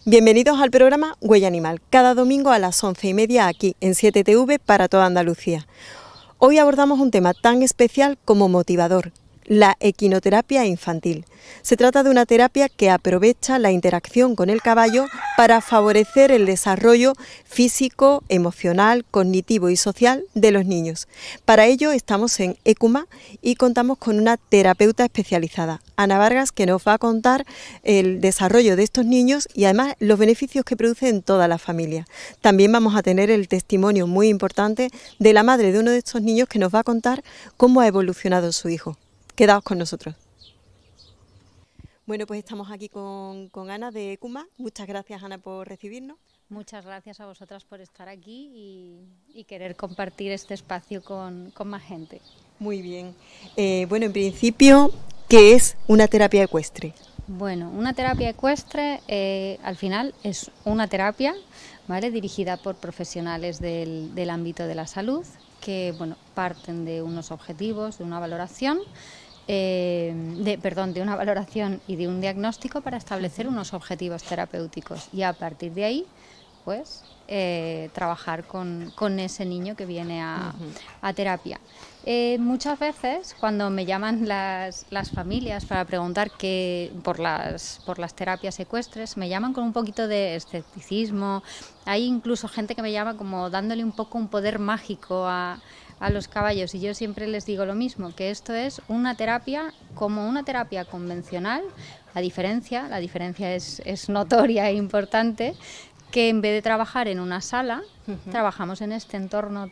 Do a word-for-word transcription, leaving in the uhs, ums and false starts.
Bienvenidos al programa Huella Animal, cada domingo a las once y media aquí en siete T V para toda Andalucía. Hoy abordamos un tema tan especial como motivador, la equinoterapia infantil. Se trata de una terapia que aprovecha la interacción con el caballo para favorecer el desarrollo físico, emocional, cognitivo y social de los niños. Para ello estamos en ECUMA y contamos con una terapeuta especializada, Ana Vargas, que nos va a contar el desarrollo de estos niños y además los beneficios que produce en toda la familia. También vamos a tener el testimonio muy importante de la madre de uno de estos niños que nos va a contar cómo ha evolucionado su hijo. Quedaos con nosotros. Bueno, pues estamos aquí con, con Ana de ECUMA. Muchas gracias, Ana, por recibirnos. Muchas gracias a vosotras por estar aquí y, y querer compartir este espacio con, con más gente. Muy bien. Eh, bueno, en principio, ¿qué es una terapia ecuestre? Bueno, una terapia ecuestre eh, al final es una terapia, ¿vale?, dirigida por profesionales del, del ámbito de la salud que, bueno, parten de unos objetivos, de una valoración, eh, de, perdón, de una valoración y de un diagnóstico para establecer unos objetivos terapéuticos y a partir de ahí, pues, eh, trabajar con, con ese niño que viene a, uh-huh. a terapia. Eh, muchas veces cuando me llaman las, las familias para preguntar qué, por, las, por las terapias ecuestres, me llaman con un poquito de escepticismo. Hay incluso gente que me llama como dándole un poco un poder mágico a, a los caballos y yo siempre les digo lo mismo, que esto es una terapia como una terapia convencional. La diferencia, la diferencia es, es notoria e importante, que en vez de trabajar en una sala, uh-huh. trabajamos en este entorno